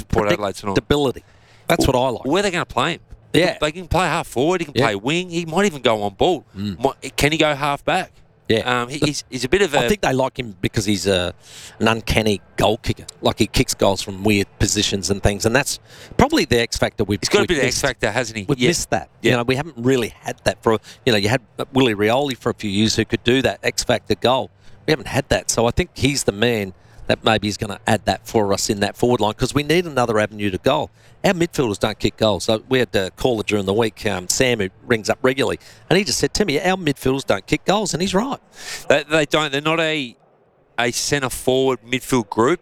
for Port Adelaide tonight. Predictability. That's what I like. Where are they going to play him? Yeah. They can play half forward. He can play wing. He might even go on ball. Can he go half back? Yeah. He's a bit of a... I think they like him because he's an uncanny goal kicker. Like, he kicks goals from weird positions and things, and that's probably the X factor we've He's got a bit missed. of X factor, hasn't he? We've missed that. Yeah. You know, we haven't really had that for... You know, you had Willie Rioli for a few years who could do that X factor goal. We haven't had that, so I think he's the man that maybe is going to add that for us in that forward line, because we need another avenue to goal. Our midfielders don't kick goals. So we had a caller during the week, Sam, who rings up regularly, and he just said to me, our midfielders don't kick goals, and he's right. They don't. They're not a centre-forward midfield group.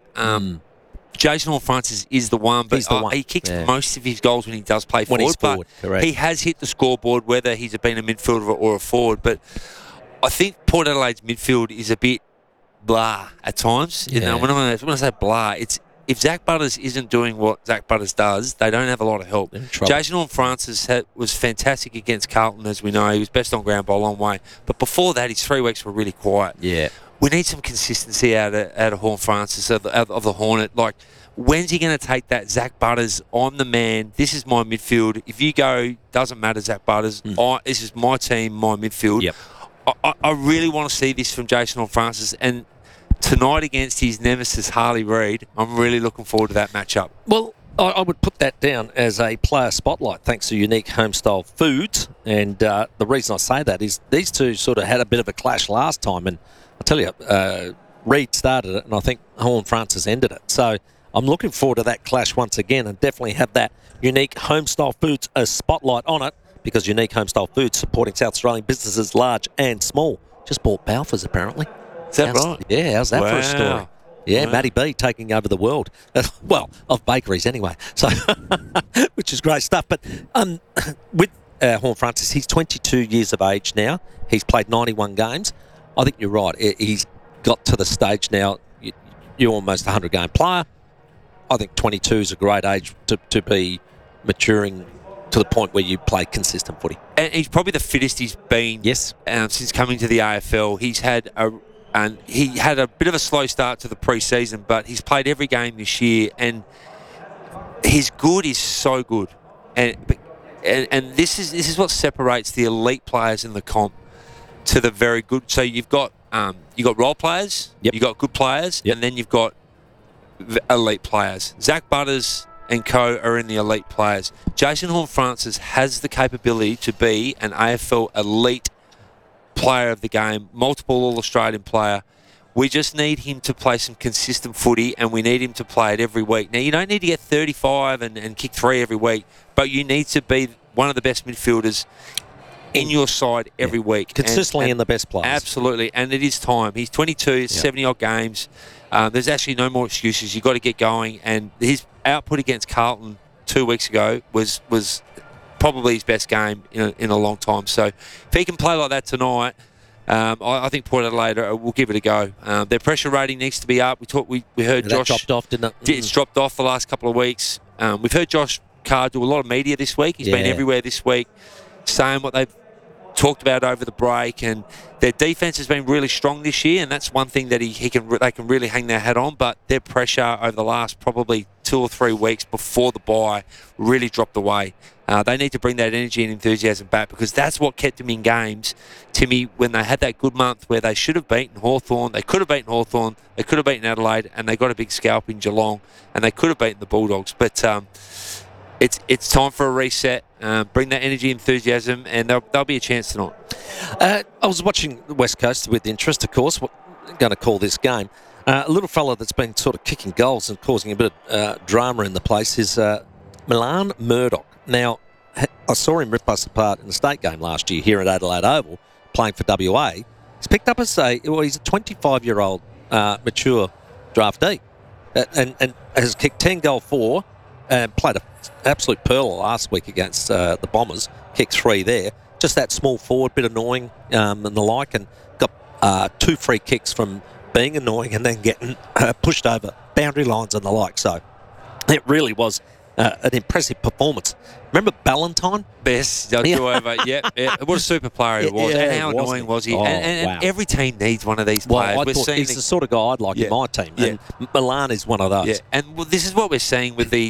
Jason Horne-Francis is the one, but he kicks most of his goals when he does play forward. When he's forward, correct. He has hit the scoreboard, whether he's been a midfielder or a forward. But I think Port Adelaide's midfield is a bit blah at times. You know, when I say blah, it's if Zach Butters isn't doing what Zach Butters does, they don't have a lot of help. Jason Horne-Francis was fantastic against Carlton, as we know. He was best on ground by a long way. But before that, his 3 weeks were really quiet. Yeah. We need some consistency out of Horne-Francis, of the Hornet. Like, when's he going to take that Zach Butters, I'm the man, this is my midfield. If you go, doesn't matter, Zach Butters, this is my team, my midfield. Yep. I really want to see this from Jason Horne-Francis, and tonight against his nemesis, Harley Reid, I'm really looking forward to that matchup. Well, I would put that down as a player spotlight, thanks to Unique Homestyle Foods. And the reason I say that is these two sort of had a bit of a clash last time. And I tell you, Reid started it, and I think Horne-Francis ended it. So I'm looking forward to that clash once again, and definitely have that Unique Homestyle Foods spotlight on it, because Unique Homestyle Foods supporting South Australian businesses large and small. Just bought Balfour's, apparently. Is that right? Yeah, how's that for a story? Yeah, Matty B taking over the world. Well, of bakeries anyway. So, which is great stuff. But with Horne-Francis, he's 22 years of age now. He's played 91 games. I think you're right. He's got to the stage now. You're almost a 100-game player. I think 22 is a great age to be maturing to the point where you play consistent footy. And he's probably the fittest he's been since coming to the AFL. He had a bit of a slow start to the pre-season, but he's played every game this year, and his good is so good. And this is what separates the elite players in the comp to the very good. So you've got role players, you've got good players, and then you've got elite players. Zach Butters and co are in the elite players. Jason Horne-Francis has the capability to be an AFL elite player of the game, multiple All-Australian player. We just need him to play some consistent footy, and we need him to play it every week. Now, you don't need to get 35 and kick 3 every week, but you need to be one of the best midfielders in your side every week. Consistently in the best players. Absolutely, and it is time. He's 22, 70-odd games. There's actually no more excuses. You've got to get going, and his output against Carlton 2 weeks ago was probably his best game in a long time. So if he can play like that tonight, I think Port Adelaide will give it a go. Their pressure rating needs to be up. We heard Josh... That dropped off, didn't it? It's dropped off the last couple of weeks. We've heard Josh Carr do a lot of media this week. He's been everywhere this week, saying what they've talked about over the break, and their defence has been really strong this year, and that's one thing that they can really hang their hat on. But their pressure over the last probably 2 or 3 weeks before the bye really dropped away. They need to bring that energy and enthusiasm back, because that's what kept them in games, Timmy, when they had that good month where they should have beaten Hawthorn. They could have beaten Hawthorn, they could have beaten Adelaide, and they got a big scalp in Geelong, and they could have beaten the Bulldogs. But it's time for a reset. Bring that energy, enthusiasm, and there'll be a chance tonight. I was watching the West Coast with interest, of course. What I'm going to call this game. A little fella that's been sort of kicking goals and causing a bit of drama in the place is Milan Murdoch. Now, I saw him rip us apart in the state game last year here at Adelaide Oval, playing for WA. He's picked up he's a 25-year-old mature draftee, and has kicked 10 goal 4, and played an absolute pearl last week against the Bombers. Kicked 3 there. Just that small forward, bit annoying and the like, and got 2 free kicks from being annoying and then getting pushed over boundary lines and the like. So it really was an impressive performance. Remember Ballantyne? Best, yeah. What a super player he was, and how annoying was he? And every team needs one of these players. I thought he's the sort of guy I'd like in my team, and Milan is one of those. Yeah. And this is what we're seeing with